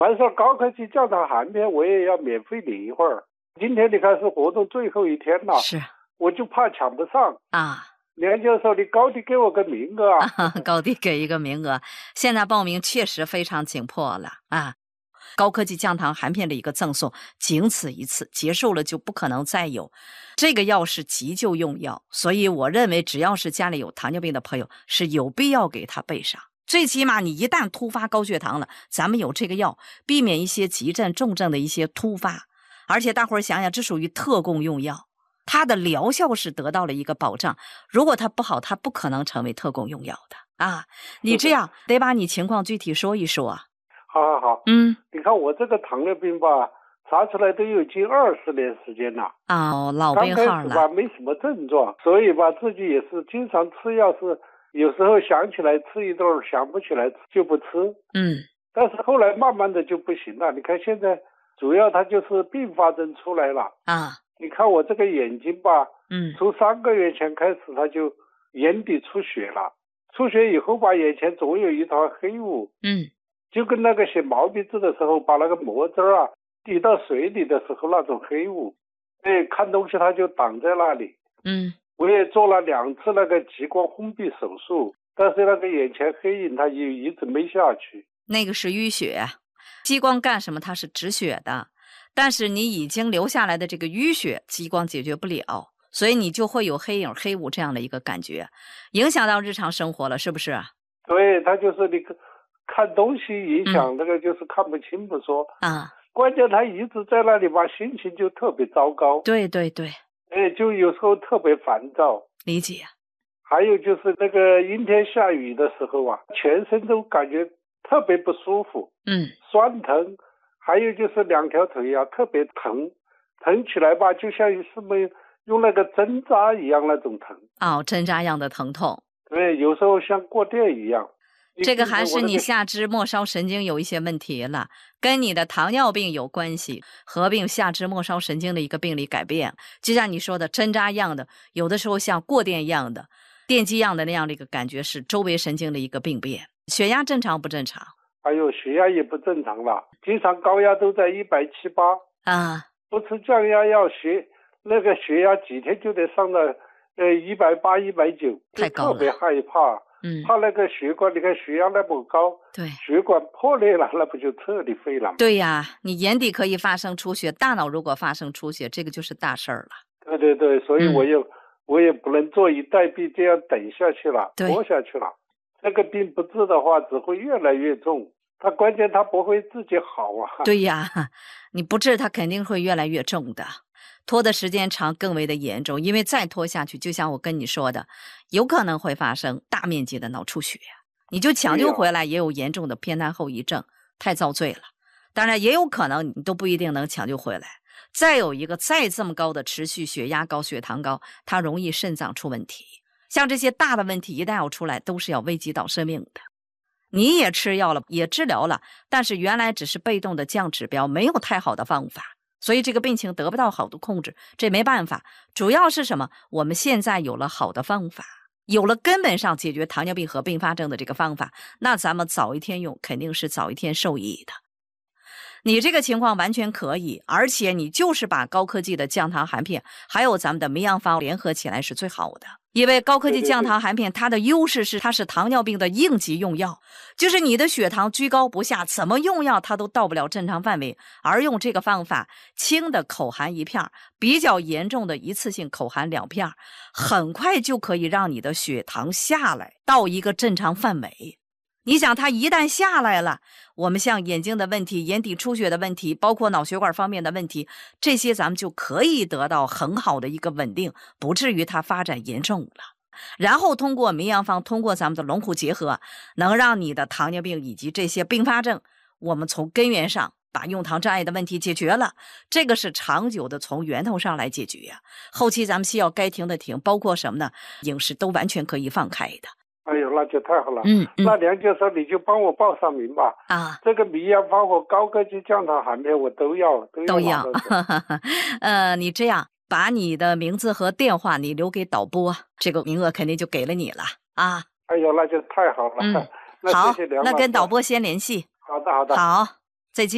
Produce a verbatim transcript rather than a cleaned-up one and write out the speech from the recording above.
完事高科技降糖含片我也要免费领一会儿。今天你看是活动最后一天了， 是， 我就怕抢不上啊。 梁教授，你高低给我个名额啊！ 啊高低给一个名额，现在报名确实非常紧迫了啊！高科技降糖含片的一个赠送，仅此一次，结束了就不可能再有。这个药是急救用药，所以我认为只要是家里有糖尿病的朋友，是有必要给他备上。最起码你一旦突发高血糖了，咱们有这个药，避免一些急症重症的一些突发。而且大伙儿想想，这属于特供用药，它的疗效是得到了一个保障。如果它不好，它不可能成为特供用药的啊！你这样得把你情况具体说一说啊。 好好好， 嗯， 你看我这个糖尿病吧，查出来都有近二十年时间了。 哦，老病号了。 刚开始吧，没什么症状，所以吧，自己也是经常吃药，是有时候想起来吃一顿，想不起来就不吃。 嗯， 但是后来慢慢的就不行了。你看现在主要它就是并发症出来了啊。 你看我这个眼睛吧， 嗯， 从三个月前开始，它就眼底出血了。出血以后吧，眼前总有一团黑雾。 嗯。 就跟那个写毛笔字的时候，把那个墨汁啊滴到水里的时候那种黑雾，哎，看东西它就挡在那里。 嗯， 我也做了两次那个激光封闭手术，但是那个眼前黑影它也一直没下去。 那个是淤血，激光干什么？它是止血的，但是你已经留下来的这个淤血，激光解决不了，所以你就会有黑影、黑雾这样的一个感觉，影响到日常生活了，是不是？ 对，它就是你看东西影响那个就是看不清不说、 嗯、啊， 关键他一直在那里吧，心情就特别糟糕。 对对对， 哎，就有时候特别烦躁。 理解。 还有就是那个阴天下雨的时候啊，全身都感觉特别不舒服， 嗯， 酸疼。还有就是两条腿啊特别疼，疼起来吧，就像是没用那个针扎一样那种疼。 哦，针扎一样的疼痛。 对，有时候像过电一样。 这个还是你下肢末梢神经有一些问题了，跟你的糖尿病有关系，合并下肢末梢神经的一个病理改变，就像你说的针扎一样的，有的时候像过电一样的、电击一样的那样的一个感觉，是周围神经的一个病变。血压正常不正常？ 哎呦，血压也不正常了，经常高压都在一百七八啊， 不吃降压药，血那个血压几天就得上到呃一百八、一百九， 太高了， 特别害怕。 嗯， 怕那个血管，你看血压那么高， 对， 血管破裂了，那不就彻底废了吗？ 对呀，你眼底可以发生出血，大脑如果发生出血，这个就是大事儿了。 对对对，所以我也、嗯、我也不能坐以待毙，这样等下去了，拖下去了。这个病不治的话，只会越来越重。它关键它不会自己好啊。 对呀，你不治，它肯定会越来越重的。拖的时间长更为的严重，因为再拖下去，就像我跟你说的，有可能会发生大面积的脑出血，你就抢救回来也有严重的偏瘫后遗症，太遭罪了。当然也有可能你都不一定能抢救回来。再有一个，再这么高的持续血压高、血糖高，它容易肾脏出问题。像这些大的问题一旦要出来，都是要危及到生命的。你也吃药了，也治疗了，但是原来只是被动的降指标，没有太好的方法，所以这个病情得不到好的控制，这没办法。主要是什么？我们现在有了好的方法，有了根本上解决糖尿病和并发症的这个方法，那咱们早一天用，肯定是早一天受益的。你这个情况完全可以，而且你就是把高科技的降糖含片还有咱们的迷样方联合起来是最好的。因为高科技降糖含片它的优势是它是糖尿病的应急用药，就是你的血糖居高不下，怎么用药它都到不了正常范围，而用这个方法，轻的口含一片，比较严重的一次性口含两片，很快就可以让你的血糖下来到一个正常范围。你想它一旦下来了，我们像眼睛的问题、眼底出血的问题，包括脑血管方面的问题，这些咱们就可以得到很好的一个稳定，不至于它发展严重了。然后通过迷样方，通过咱们的龙虎结合，能让你的糖尿病以及这些并发症，我们从根源上把用糖障碍的问题解决了。这个是长久的从源头上来解决呀。后期咱们西药该停的停，包括什么呢？饮食都完全可以放开的。 哎呦，那就太好了。 嗯，嗯那梁教授你就帮我报上名吧。 啊， 这个迷样方和高科技降糖含片我都要，都要。 都要。呃，你这样把你的名字和电话你留给导播，这个名额肯定就给了你了啊。 哎呦，那就太好了。 嗯， 那谢谢梁老师。 好，那跟导播先联系。 好的，好的。 好。